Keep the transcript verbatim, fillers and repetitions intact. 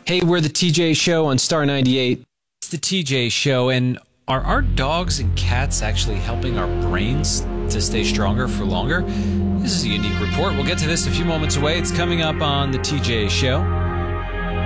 Hey, we're the T J Show on Star ninety-eight. It's the T J Show, and are our dogs and cats actually helping our brains to stay stronger for longer? This is a unique report. We'll get to this a few moments away. It's coming up on the T J Show.